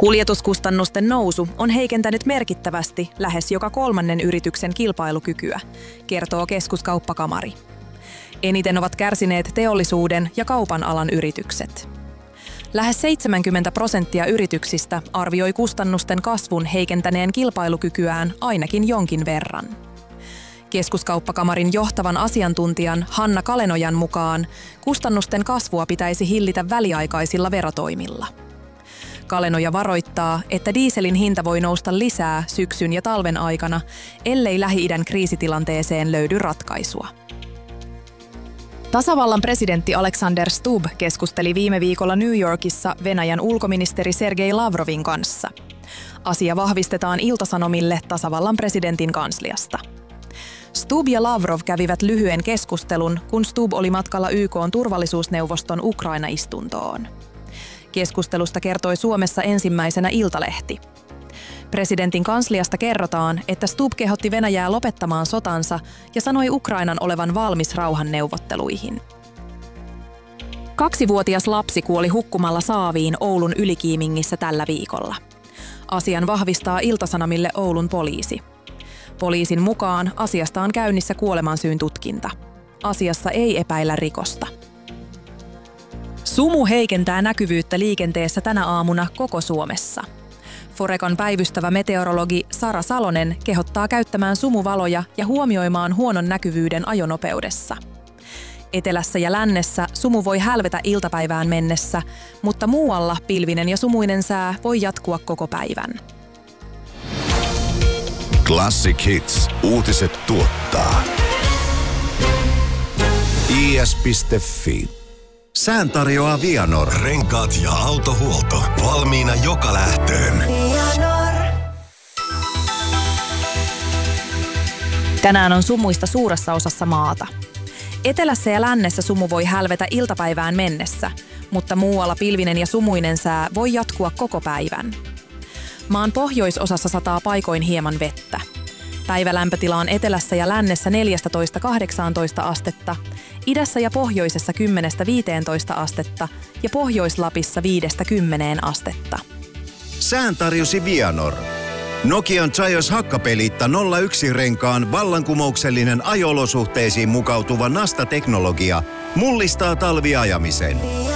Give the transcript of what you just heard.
Kuljetuskustannusten nousu on heikentänyt merkittävästi lähes joka kolmannen yrityksen kilpailukykyä, kertoo Keskuskauppakamari. Eniten ovat kärsineet teollisuuden ja kaupan alan yritykset. Lähes 70% yrityksistä arvioi kustannusten kasvun heikentäneen kilpailukykyään ainakin jonkin verran. Keskuskauppakamarin johtavan asiantuntijan Hanna Kalenojan mukaan kustannusten kasvua pitäisi hillitä väliaikaisilla verotoimilla. Kalenoja varoittaa, että dieselin hinta voi nousta lisää syksyn ja talven aikana, ellei Lähi-idän kriisitilanteeseen löydy ratkaisua. Tasavallan presidentti Alexander Stubb keskusteli viime viikolla New Yorkissa Venäjän ulkoministeri Sergei Lavrovin kanssa. Asia vahvistetaan Ilta-Sanomille tasavallan presidentin kansliasta. Stubb ja Lavrov kävivät lyhyen keskustelun, kun Stubb oli matkalla YK:n turvallisuusneuvoston Ukraina-istuntoon. Keskustelusta kertoi Suomessa ensimmäisenä Iltalehti. Presidentin kansliasta kerrotaan, että Stubb kehotti Venäjää lopettamaan sotansa ja sanoi Ukrainan olevan valmis rauhanneuvotteluihin. 2-vuotias lapsi kuoli hukkumalla saaviin Oulun Ylikiimingissä tällä viikolla. Asian vahvistaa Ilta-Sanomille Oulun poliisi. Poliisin mukaan asiasta on käynnissä kuolemansyyn tutkinta. Asiassa ei epäillä rikosta. Sumu heikentää näkyvyyttä liikenteessä tänä aamuna koko Suomessa. Forecon päivystävä meteorologi Sara Salonen kehottaa käyttämään sumuvaloja ja huomioimaan huonon näkyvyyden ajonopeudessa. Etelässä ja lännessä sumu voi hälvetä iltapäivään mennessä, mutta muualla pilvinen ja sumuinen sää voi jatkua koko päivän. Classic Hits. Uutiset tuottaa is.fi. Sään tarjoaa Vianor. Renkaat ja autohuolto. Valmiina joka lähtöön. Tänään on sumuista suuressa osassa maata. Etelässä ja lännessä sumu voi hälvetä iltapäivään mennessä, mutta muualla pilvinen ja sumuinen sää voi jatkua koko päivän. Maan pohjoisosassa sataa paikoin hieman vettä. Päivälämpötila on etelässä ja lännessä 14–18 astetta, idässä ja pohjoisessa 10–15 astetta ja Pohjois-Lapissa 5–10 astetta. Sään tarjosi Vianor. Nokian Zaios hakkapeliitta 01-renkaan vallankumouksellinen ajo-olosuhteisiin mukautuva Nasta-teknologia mullistaa talviajamisen.